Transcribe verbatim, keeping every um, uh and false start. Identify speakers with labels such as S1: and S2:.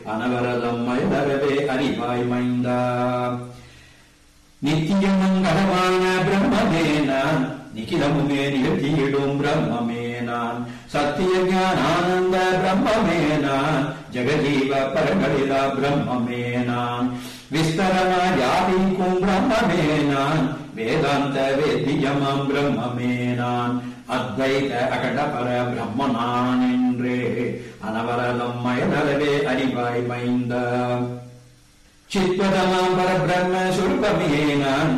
S1: அனவரதம் மயதரவே அறிவாய் மைந்தா. நித்திய மங்களமான பிரம்மமே நான், நிகிலமுமே நிகழ்த்தியிடும் பிரம்மமே நான், சத்திய ஞானானந்த பிரம்மமே நான், ஜெகஜீவ பரங்களிலா பிரம்மமே நான், விஸ்தரமா வியாபிக்கும் பிரம்மமே நான், வேதாந்த வேத்தியமாம் பிரம்மமே நான், அத்வைத அகடபர பிரம்ம நான் என்றே அனவரதம் மயதரவே அறிவாய் மைந்த. சித்பதமாம் பர பிரம்ம சுரூபமே நான்,